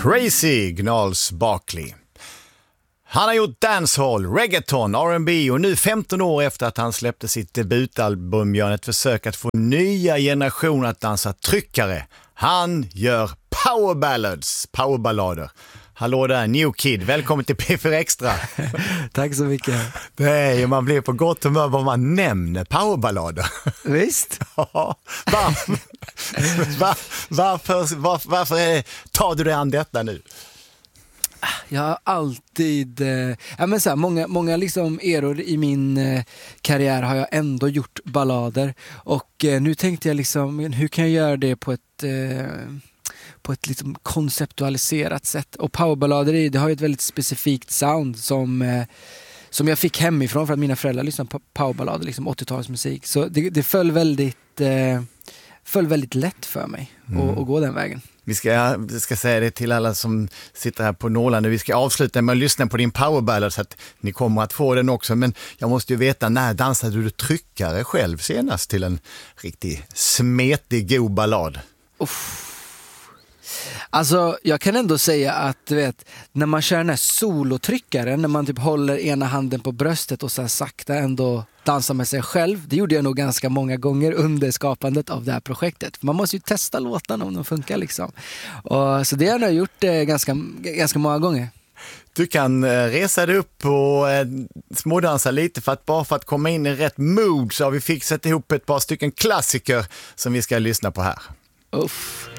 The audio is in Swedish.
Crazy, Gnarls Barkley. Han har gjort dancehall, reggaeton, R&B och nu 15 år efter att han släppte sitt debutalbum gör han ett försök att få nya generationer att dansa tryckare. Han gör powerballader. Hallå där, New Kid. Välkommen till P4 Extra. Tack så mycket. Nej, man blir på gott humör vad man nämner powerballader. Visst? Ja. Varför tar du dig an detta nu? Jag har alltid, många liksom eror i min karriär har jag ändå gjort ballader. Och nu tänkte jag liksom, hur kan jag göra det på ett liksom konceptualiserat sätt. Och powerballader, det har ju ett väldigt specifikt sound som jag fick hemifrån för att mina föräldrar lyssnade på powerballader, liksom 80-talsmusik. Så det föll väldigt lätt för mig att gå den vägen. Vi ska säga det till alla som sitter här på Norrland. Vi ska avsluta med att lyssna på din powerballad så att ni kommer att få den också. Men jag måste ju veta, när dansade du tryckare själv senast till en riktigt smetig, god ballad? Alltså, jag kan ändå säga att du vet, när man kör den här solotryckaren, när man typ håller ena handen på bröstet och så här sakta ändå dansar med sig själv, det gjorde jag nog ganska många gånger under skapandet av det här projektet. Man måste ju testa låtarna om de funkar liksom. Och, så det har jag gjort ganska många gånger. Du kan resa dig upp och smådansa lite för att komma in i rätt mood, så har vi fixat ihop ett par stycken klassiker som vi ska lyssna på här. Uff.